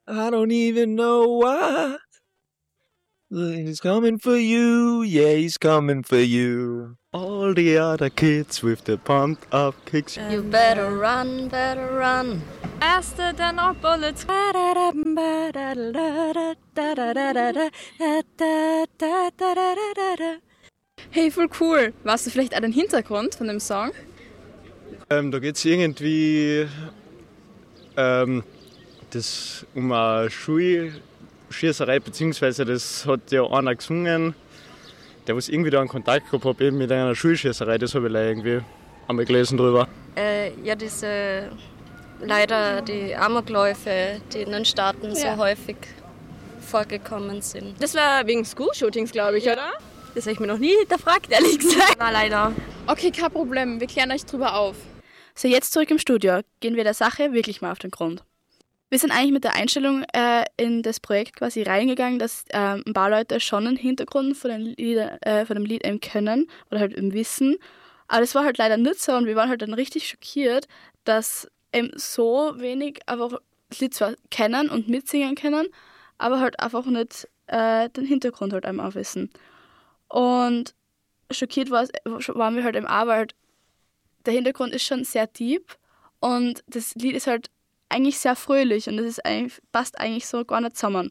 I don't even know why. He's coming for you, yeah, he's coming for you. All the other kids with the pumped up kicks. You better run, Faster than our bullets. Hey, voll cool. Weißt du vielleicht auch den Hintergrund von dem Song? Da geht es irgendwie das um eine Schulschießerei, beziehungsweise das hat ja einer gesungen, der was irgendwie da einen Kontakt gehabt hat eben mit einer Schulschießerei, das habe ich leider irgendwie einmal gelesen drüber. Ja, leider die Amokläufe, die in den Staaten so häufig vorgekommen sind. Das war wegen School-Shootings, glaube ich, oder? Das habe ich mir noch nie hinterfragt, ehrlich gesagt. Na, leider. Okay, kein Problem. Wir klären euch drüber auf. So, jetzt zurück im Studio. Gehen wir der Sache wirklich mal auf den Grund. Wir sind eigentlich mit der Einstellung in das Projekt quasi reingegangen, dass ein paar Leute schon einen Hintergrund von dem Lied eben können oder halt eben wissen. Aber das war halt leider nicht so und wir waren halt dann richtig schockiert, dass eben so wenig einfach das Lied zwar kennen und mitsingen können, aber halt einfach nicht den Hintergrund halt einmal wissen. Und schockiert waren wir halt eben auch, weil halt der Hintergrund ist schon sehr deep und das Lied ist halt eigentlich sehr fröhlich und das ist passt eigentlich so gar nicht zusammen.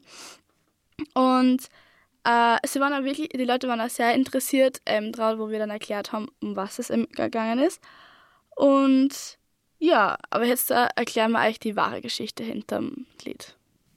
Und die Leute waren auch sehr interessiert daran, wo wir dann erklärt haben, um was es gegangen ist. Und ja, aber jetzt erklären wir euch die wahre Geschichte hinterm Lied.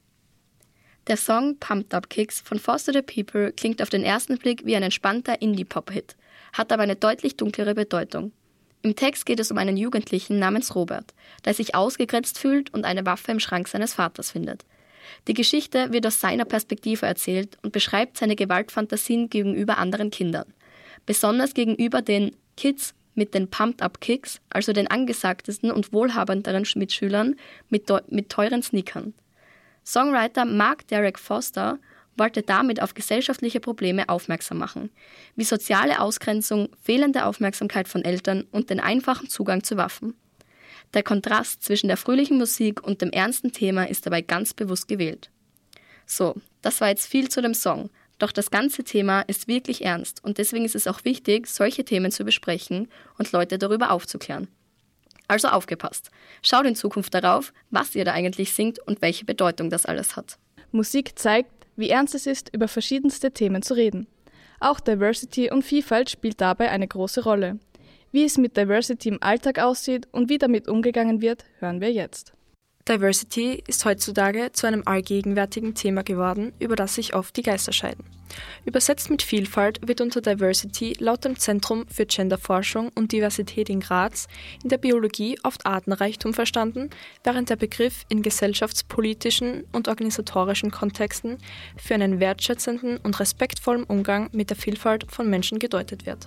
Der Song Pumped Up Kicks von Foster the People klingt auf den ersten Blick wie ein entspannter Indie-Pop-Hit, hat aber eine deutlich dunklere Bedeutung. Im Text geht es um einen Jugendlichen namens Robert, der sich ausgegrenzt fühlt und eine Waffe im Schrank seines Vaters findet. Die Geschichte wird aus seiner Perspektive erzählt und beschreibt seine Gewaltfantasien gegenüber anderen Kindern. Besonders gegenüber den Kids mit den Pumped-Up-Kicks, also den angesagtesten und wohlhabenderen Mitschülern mit teuren Sneakern. Songwriter Mark Derek Foster wollte damit auf gesellschaftliche Probleme aufmerksam machen, wie soziale Ausgrenzung, fehlende Aufmerksamkeit von Eltern und den einfachen Zugang zu Waffen. Der Kontrast zwischen der fröhlichen Musik und dem ernsten Thema ist dabei ganz bewusst gewählt. So, das war jetzt viel zu dem Song, doch das ganze Thema ist wirklich ernst und deswegen ist es auch wichtig, solche Themen zu besprechen und Leute darüber aufzuklären. Also aufgepasst, schaut in Zukunft darauf, was ihr da eigentlich singt und welche Bedeutung das alles hat. Musik zeigt, wie ernst es ist, über verschiedenste Themen zu reden. Auch Diversity und Vielfalt spielt dabei eine große Rolle. Wie es mit Diversity im Alltag aussieht und wie damit umgegangen wird, hören wir jetzt. Diversity ist heutzutage zu einem allgegenwärtigen Thema geworden, über das sich oft die Geister scheiden. Übersetzt mit Vielfalt wird unter Diversity laut dem Zentrum für Genderforschung und Diversität in Graz in der Biologie oft Artenreichtum verstanden, während der Begriff in gesellschaftspolitischen und organisatorischen Kontexten für einen wertschätzenden und respektvollen Umgang mit der Vielfalt von Menschen gedeutet wird.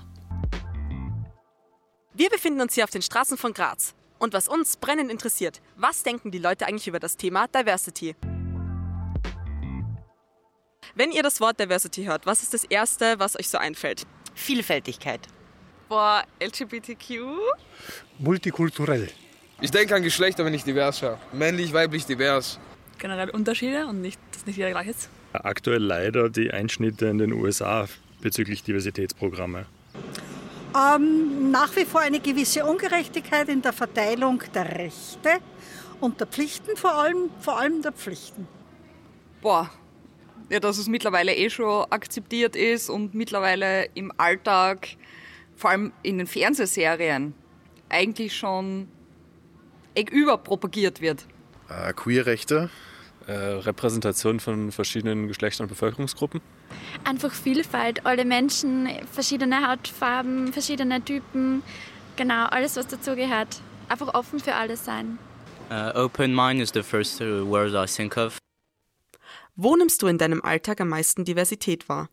Wir befinden uns hier auf den Straßen von Graz. Und was uns brennend interessiert, was denken die Leute eigentlich über das Thema Diversity? Wenn ihr das Wort Diversity hört, was ist das Erste, was euch so einfällt? Vielfältigkeit. Boah, LGBTQ? Multikulturell. Ich denke an Geschlechter, wenn ich divers schaue. Männlich, weiblich, divers. Generell Unterschiede und dass nicht jeder gleich ist. Aktuell leider die Einschnitte in den USA bezüglich Diversitätsprogramme. Nach wie vor eine gewisse Ungerechtigkeit in der Verteilung der Rechte und der Pflichten, vor allem der Pflichten. Boah, ja, dass es mittlerweile schon akzeptiert ist und mittlerweile im Alltag, vor allem in den Fernsehserien, eigentlich schon überpropagiert wird. Queerrechte. Repräsentation von verschiedenen Geschlechtern und Bevölkerungsgruppen. Einfach Vielfalt, alle Menschen, verschiedene Hautfarben, verschiedene Typen, genau, alles was dazugehört. Einfach offen für alles sein. Open mind is the first word I think of. Wo nimmst du in deinem Alltag am meisten Diversität wahr?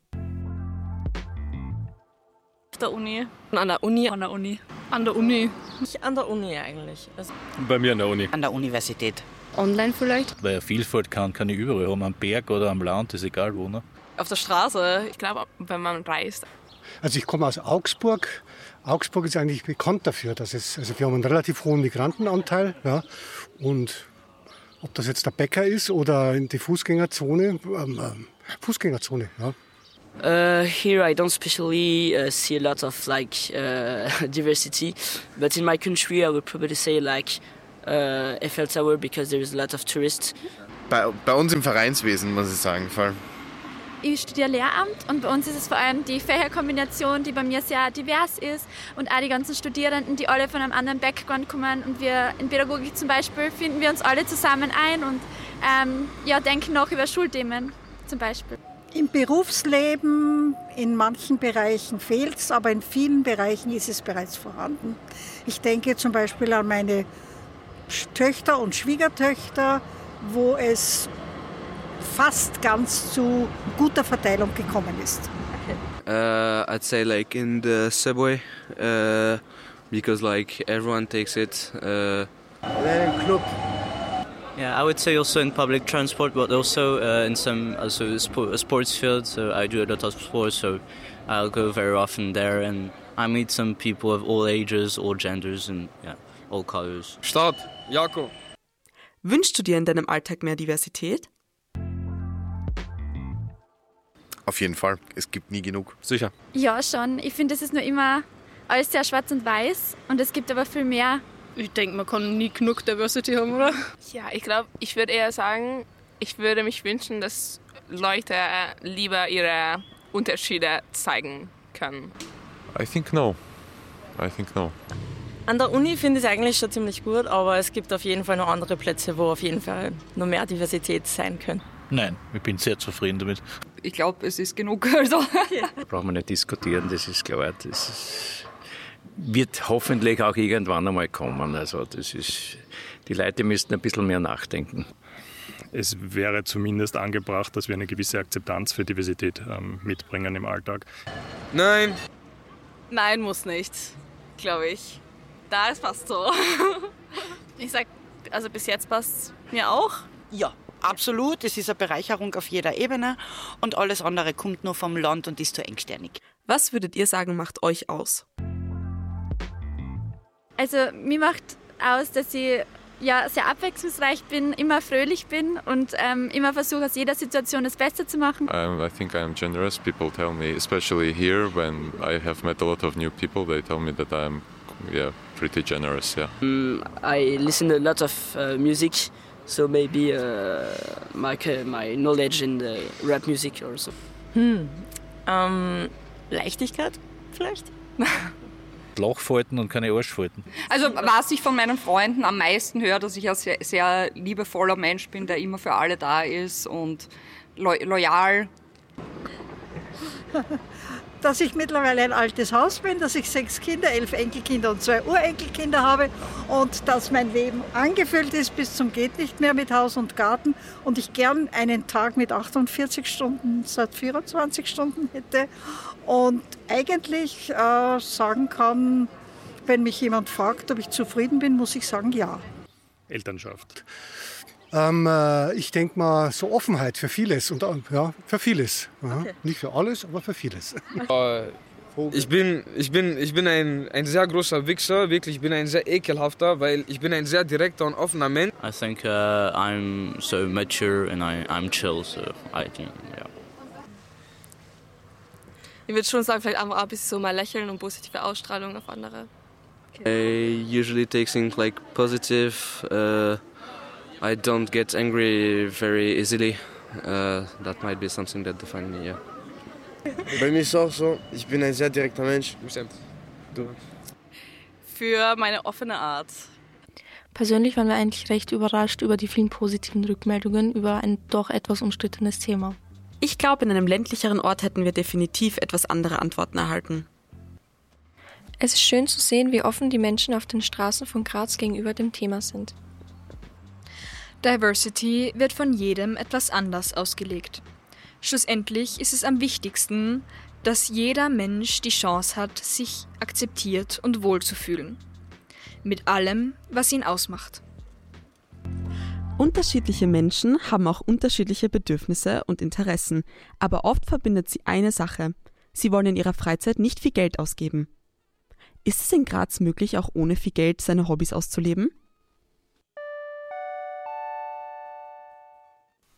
Auf der Uni. An der Uni. An der Uni. An der Uni. Nicht an der Uni eigentlich. Bei mir an der Uni. An der Universität. Online vielleicht? Weil Vielfalt kann ich überall haben, am Berg oder am Land, ist egal wo. Ne? Auf der Straße, ich glaube, wenn man reist. Also ich komme aus Augsburg. Augsburg ist eigentlich bekannt dafür, wir haben einen relativ hohen Migrantenanteil. Ja, und Ob das jetzt der Bäcker ist oder in die Fußgängerzone. Fußgängerzone, ja. Here I don't especially see a lot of diversity, but in my country I would probably say Eiffel Tower because there is a lot of tourists. Bei uns im Vereinswesen, muss ich sagen, voll. Ich studiere Lehramt und bei uns ist es vor allem die Fächerkombination, die bei mir sehr divers ist und auch die ganzen Studierenden, die alle von einem anderen Background kommen. Und wir in Pädagogik zum Beispiel finden wir uns alle zusammen ein und denken noch über Schulthemen zum Beispiel. Im Berufsleben, in manchen Bereichen fehlt es, aber in vielen Bereichen ist es bereits vorhanden. Ich denke zum Beispiel an meine Töchter und Schwiegertöchter, wo es fast ganz zu guter Verteilung gekommen ist. I'd say in the subway, because everyone takes it. Club. Yeah, I would say also in public transport, but also in some sports field. So I do a lot of sports, so I'll go very often there, and I meet some people of all ages, all genders, and all colors. Start, Jakob. Wünschst du dir in deinem Alltag mehr Diversität? Auf jeden Fall. Es gibt nie genug. Sicher. Ja, schon. Ich finde, es ist nur immer alles sehr schwarz und weiß und es gibt aber viel mehr. Ich denke, man kann nie genug Diversity haben, oder? Ja, ich glaube, ich würde eher sagen, ich würde mich wünschen, dass Leute lieber ihre Unterschiede zeigen können. I think no. An der Uni finde ich es eigentlich schon ziemlich gut, aber es gibt auf jeden Fall noch andere Plätze, wo auf jeden Fall noch mehr Diversität sein könnte. Nein, ich bin sehr zufrieden damit. Ich glaube, es ist genug. Also. Brauchen wir nicht diskutieren, das ist klar. Das wird hoffentlich auch irgendwann einmal kommen. Also die Leute müssten ein bisschen mehr nachdenken. Es wäre zumindest angebracht, dass wir eine gewisse Akzeptanz für Diversität mitbringen im Alltag. Nein. Nein, muss nicht, glaube ich. Da ist passt so. Ich sag, also bis jetzt passt mir auch. Ja, absolut. Es ist eine Bereicherung auf jeder Ebene und alles andere kommt nur vom Land und ist zu engsternig. Was würdet ihr sagen, macht euch aus? Also mir macht aus, dass ich sehr abwechslungsreich bin, immer fröhlich bin und immer versuche, aus jeder Situation das Beste zu machen. I think I'm generous. People tell me, especially here, when I have met a lot of new people, they tell me that I'm pretty generous. Yeah. I listen to a lot of music, so maybe my knowledge in the rap music or so. Leichtigkeit vielleicht? Lochfalten und keine Arschfalten. Also was ich von meinen Freunden am meisten höre, dass ich ein sehr, sehr liebevoller Mensch bin, der immer für alle da ist und loyal. Dass ich mittlerweile ein altes Haus bin, dass ich 6 Kinder, 11 Enkelkinder und 2 Urenkelkinder habe und dass mein Leben angefüllt ist bis zum geht nicht mehr mit Haus und Garten und ich gern einen Tag mit 48 Stunden statt 24 Stunden hätte und eigentlich sagen kann, wenn mich jemand fragt, ob ich zufrieden bin, muss ich sagen, ja. Elternschaft. Ich denke mal, so Offenheit für vieles. Und, für vieles. Okay. Nicht für alles, aber für vieles. Ich bin ein sehr großer Wichser, wirklich. Ich bin ein sehr ekelhafter, weil ich bin ein sehr direkter und offener Mensch. I think I'm so mature and I'm chill, so I think, yeah. Ich würde schon sagen, vielleicht einfach ein bisschen so mal lächeln und positive Ausstrahlung auf andere. I usually take things positive. I don't get angry very easily. That might be something that defines me, yeah. Bei mir ist es auch so, ich bin ein sehr direkter Mensch. Du. Für meine offene Art. Persönlich waren wir eigentlich recht überrascht über die vielen positiven Rückmeldungen über ein doch etwas umstrittenes Thema. Ich glaube, in einem ländlicheren Ort hätten wir definitiv etwas andere Antworten erhalten. Es ist schön zu sehen, wie offen die Menschen auf den Straßen von Graz gegenüber dem Thema sind. Diversity wird von jedem etwas anders ausgelegt. Schlussendlich ist es am wichtigsten, dass jeder Mensch die Chance hat, sich akzeptiert und wohlzufühlen. Mit allem, was ihn ausmacht. Unterschiedliche Menschen haben auch unterschiedliche Bedürfnisse und Interessen, aber oft verbindet sie eine Sache. Sie wollen in ihrer Freizeit nicht viel Geld ausgeben. Ist es in Graz möglich, auch ohne viel Geld seine Hobbys auszuleben?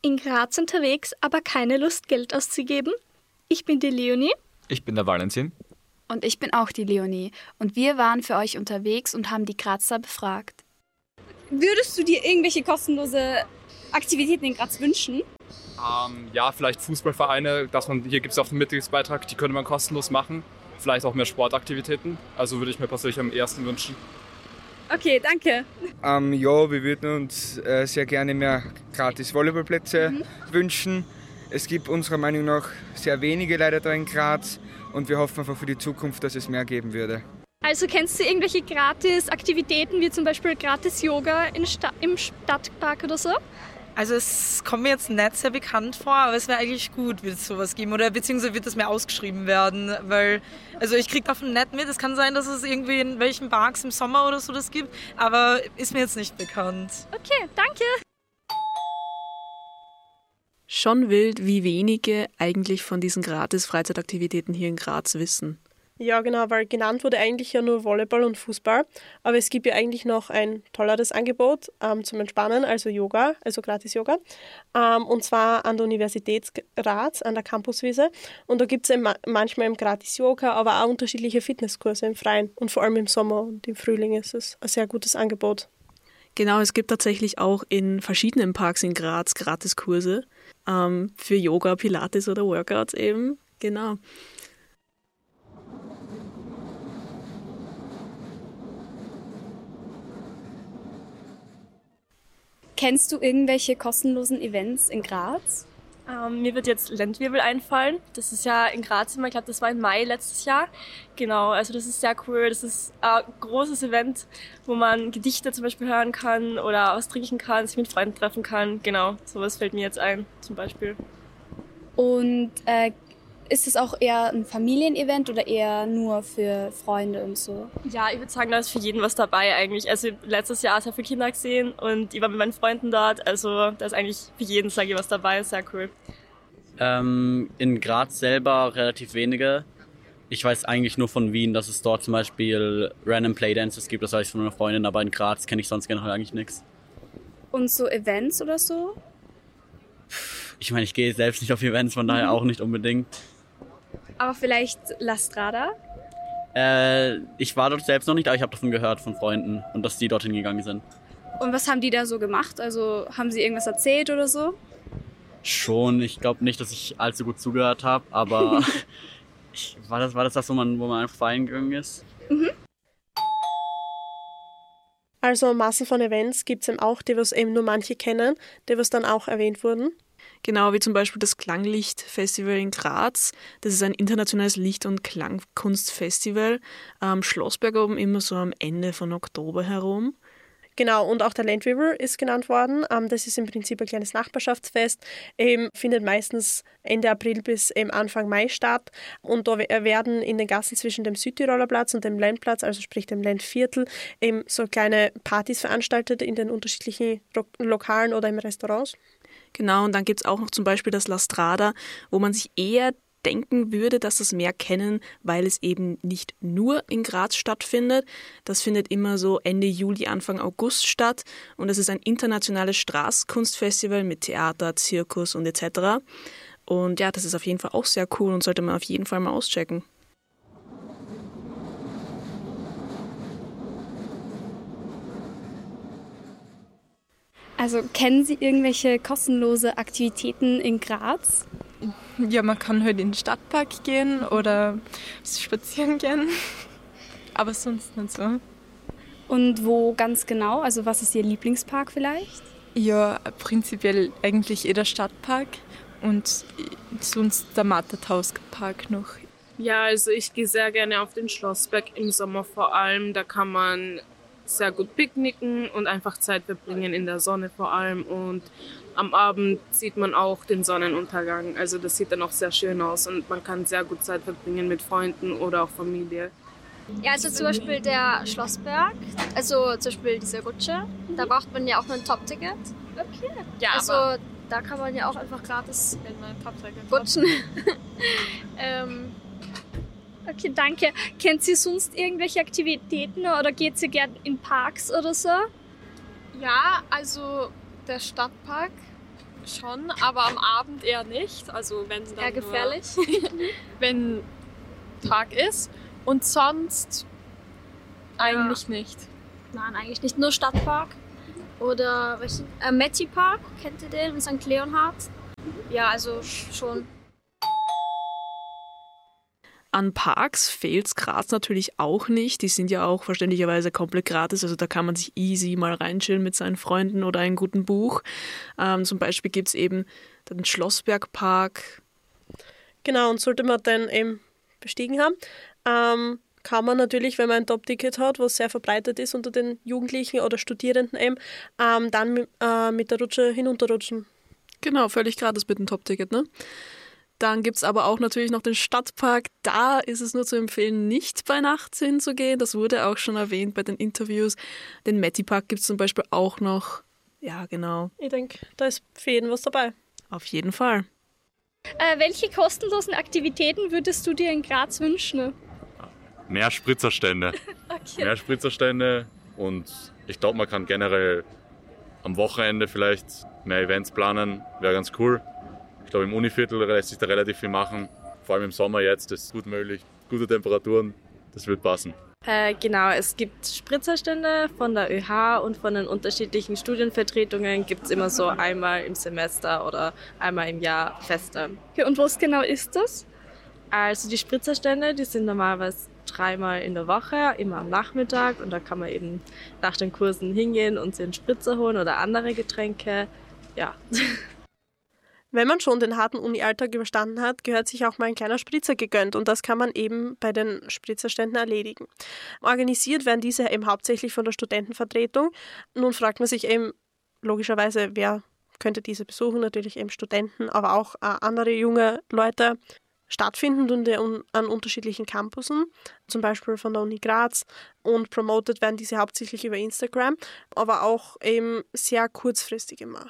in Graz unterwegs, aber keine Lust, Geld auszugeben. Ich bin die Leonie. Ich bin der Valentin. Und ich bin auch die Leonie. Und wir waren für euch unterwegs und haben die Grazer befragt. Würdest du dir irgendwelche kostenlose Aktivitäten in Graz wünschen? Ja, vielleicht Fußballvereine, hier gibt es auch einen Mitgliedsbeitrag, die könnte man kostenlos machen. Vielleicht auch mehr Sportaktivitäten. Also würde ich mir persönlich am ehesten wünschen. Okay, danke. Ja, wir würden uns sehr gerne mehr gratis Volleyballplätze wünschen. Es gibt unserer Meinung nach sehr wenige leider da in Graz und wir hoffen einfach für die Zukunft, dass es mehr geben würde. Also kennst du irgendwelche Gratis-Aktivitäten, wie zum Beispiel Gratis-Yoga im Stadtpark oder so? Also es kommt mir jetzt nicht sehr bekannt vor, aber es wäre eigentlich gut, würde es sowas geben oder beziehungsweise wird das mehr ausgeschrieben werden, weil also ich kriege davon nicht mit. Es kann sein, dass es irgendwie in welchen Parks im Sommer oder so das gibt, aber ist mir jetzt nicht bekannt. Okay, danke. Schon wild, wie wenige eigentlich von diesen Gratis-Freizeitaktivitäten hier in Graz wissen. Ja, genau, weil genannt wurde eigentlich ja nur Volleyball und Fußball. Aber es gibt ja eigentlich noch ein tolleres Angebot zum Entspannen, also Yoga, also Gratis-Yoga. Und zwar an der Universität Graz, an der Campuswiese. Und da gibt es manchmal im Gratis-Yoga, aber auch unterschiedliche Fitnesskurse im Freien. Und vor allem im Sommer und im Frühling ist es ein sehr gutes Angebot. Genau, es gibt tatsächlich auch in verschiedenen Parks in Graz Gratiskurse für Yoga, Pilates oder Workouts eben. Genau. Kennst du irgendwelche kostenlosen Events in Graz? Mir wird jetzt Ländwirbel einfallen. Das ist ja in Graz immer, ich glaube, das war im Mai letztes Jahr. Genau, also das ist sehr cool. Das ist ein großes Event, wo man Gedichte zum Beispiel hören kann oder was trinken kann, sich mit Freunden treffen kann. Genau, sowas fällt mir jetzt ein zum Beispiel. Und ist es auch eher ein Familienevent oder eher nur für Freunde und so? Ja, ich würde sagen, da ist für jeden was dabei eigentlich. Also letztes Jahr sehr viele Kinder gesehen und ich war mit meinen Freunden dort. Also da ist eigentlich für jeden, sage ich, was dabei. Sehr cool. In Graz selber relativ wenige. Ich weiß eigentlich nur von Wien, dass es dort zum Beispiel Random Playdances gibt. Das weiß ich von meiner Freundin, aber in Graz kenne ich sonst generell eigentlich nichts. Und so Events oder so? Ich meine, ich gehe selbst nicht auf Events, von daher auch nicht unbedingt. Aber vielleicht La Strada? Ich war dort selbst noch nicht, aber ich habe davon gehört von Freunden und dass die dorthin gegangen sind. Und was haben die da so gemacht? Also haben sie irgendwas erzählt oder so? Schon, ich glaube nicht, dass ich allzu gut zugehört habe, aber war das wo man einfach feiern gegangen ist? Mhm. Also Massen von Events gibt es eben auch, die was eben nur manche kennen, die was dann auch erwähnt wurden. Genau, wie zum Beispiel das Klanglicht-Festival in Graz. Das ist ein internationales Licht- und Klangkunstfestival am Schlossberg oben, immer so am Ende von Oktober herum. Genau, und auch der Ländwirbel ist genannt worden. Das ist im Prinzip ein kleines Nachbarschaftsfest. Findet meistens Ende April bis Anfang Mai statt. Und da werden in den Gassen zwischen dem Südtiroler Platz und dem Ländplatz, also sprich dem Ländviertel, so kleine Partys veranstaltet in den unterschiedlichen Lokalen oder im Restaurants. Genau, und dann gibt es auch noch zum Beispiel das La Strada, wo man sich eher denken würde, dass das mehr kennen, weil es eben nicht nur in Graz stattfindet. Das findet immer so Ende Juli, Anfang August statt und es ist ein internationales Straßenkunstfestival mit Theater, Zirkus und etc. Und ja, das ist auf jeden Fall auch sehr cool und sollte man auf jeden Fall mal auschecken. Also kennen Sie irgendwelche kostenlose Aktivitäten in Graz? Ja, man kann halt in den Stadtpark gehen oder spazieren gehen, aber sonst nicht so. Und wo ganz genau? Also was ist Ihr Lieblingspark vielleicht? Ja, prinzipiell eigentlich der Stadtpark und sonst der Martha-Tausk-Park noch. Ja, also ich gehe sehr gerne auf den Schlossberg im Sommer vor allem. Da kann man sehr gut picknicken und einfach Zeit verbringen in der Sonne vor allem. Und am Abend sieht man auch den Sonnenuntergang. Also das sieht dann auch sehr schön aus und man kann sehr gut Zeit verbringen mit Freunden oder auch Familie. Ja, also zum Beispiel der Schlossberg, also zum Beispiel diese Rutsche, da braucht man ja auch nur ein Top-Ticket. Okay. Ja, also da kann man ja auch einfach gratis rutschen. Okay, danke. Kennt Sie sonst irgendwelche Aktivitäten oder geht Sie gerne in Parks oder so? Ja, also der Stadtpark schon, aber am Abend eher nicht. Also wenn dann eher gefährlich. Wenn Tag ist. Und sonst eigentlich nicht. Nein, eigentlich nicht. Nur Stadtpark oder Metti Park, kennt ihr den in St. Leonhard? Ja, also schon. An Parks fehlt's Graz natürlich auch nicht. Die sind ja auch verständlicherweise komplett gratis. Also da kann man sich easy mal reinchillen mit seinen Freunden oder einem guten Buch. Zum Beispiel gibt's eben den Schlossbergpark. Genau, und sollte man den eben bestiegen haben, kann man natürlich, wenn man ein Top-Ticket hat, was sehr verbreitet ist unter den Jugendlichen oder Studierenden eben, dann mit der Rutsche hinunterrutschen. Genau, völlig gratis mit dem Top-Ticket, ne? Dann gibt es aber auch natürlich noch den Stadtpark. Da ist es nur zu empfehlen, nicht bei Nacht hinzugehen. Das wurde auch schon erwähnt bei den Interviews. Den Metti Park gibt es zum Beispiel auch noch. Ja, genau. Ich denke, da ist für jeden was dabei. Auf jeden Fall. Welche kostenlosen Aktivitäten würdest du dir in Graz wünschen? Mehr Spritzerstände. Okay. Mehr Spritzerstände und ich glaube, man kann generell am Wochenende vielleicht mehr Events planen. Wäre ganz cool. Ich glaube, im Univiertel lässt sich da relativ viel machen. Vor allem im Sommer jetzt, das ist gut möglich. Gute Temperaturen, das wird passen. Genau, es gibt Spritzerstände von der ÖH und von den unterschiedlichen Studienvertretungen gibt es immer so einmal im Semester oder einmal im Jahr Feste. Okay, und was genau ist das? Also die Spritzerstände, die sind normalerweise 3-mal in der Woche, immer am Nachmittag und da kann man eben nach den Kursen hingehen und sich einen Spritzer holen oder andere Getränke. Ja. Wenn man schon den harten Uni-Alltag überstanden hat, gehört sich auch mal ein kleiner Spritzer gegönnt und das kann man eben bei den Spritzerständen erledigen. Organisiert werden diese eben hauptsächlich von der Studentenvertretung. Nun fragt man sich eben logischerweise, wer könnte diese besuchen? Natürlich eben Studenten, aber auch andere junge Leute. Stattfinden an unterschiedlichen Campussen, zum Beispiel von der Uni Graz, und promoted werden diese hauptsächlich über Instagram, aber auch eben sehr kurzfristig immer.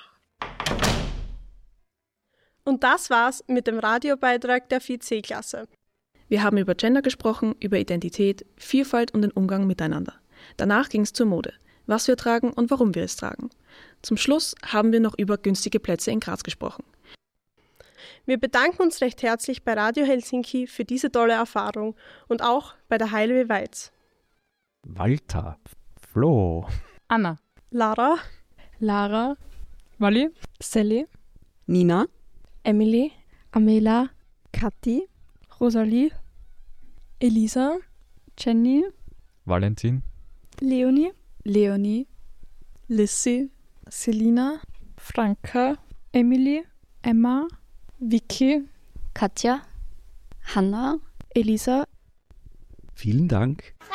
Und das war's mit dem Radiobeitrag der 4C-Klasse. Wir haben über Gender gesprochen, über Identität, Vielfalt und den Umgang miteinander. Danach ging es zur Mode, was wir tragen und warum wir es tragen. Zum Schluss haben wir noch über günstige Plätze in Graz gesprochen. Wir bedanken uns recht herzlich bei Radio Helsinki für diese tolle Erfahrung und auch bei der Heilwe Weiz. Walter, Flo, Anna, Lara, Wally, Sally, Nina, Emily, Amela, Kathi, Rosalie, Elisa, Jenny, Valentin, Leonie, Lissy, Selina, Franka, Emily, Emma, Vicky, Katja, Hanna, Elisa. vielen Dank.